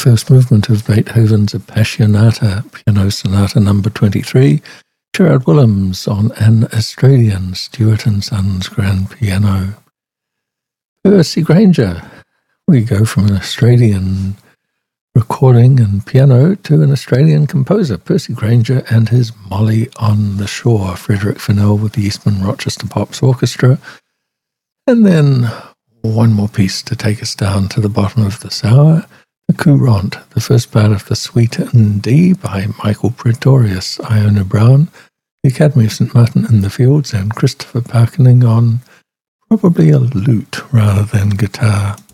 first movement of Beethoven's Appassionata, Piano Sonata number 23, Gerard Willems on an Australian Stewart and Sons grand piano. Percy Grainger. We go from an Australian recording and piano to an Australian composer, Percy Grainger and his Molly on the Shore, Frederick Fennell with the Eastman Rochester Pops Orchestra. And then one more piece to take us down to the bottom of this hour, the Courant, the first part of the Suite in D by Michael Pretorius, Iona Brown, the Academy of St. Martin in the Fields, and Christopher Parkening on probably a lute rather than guitar.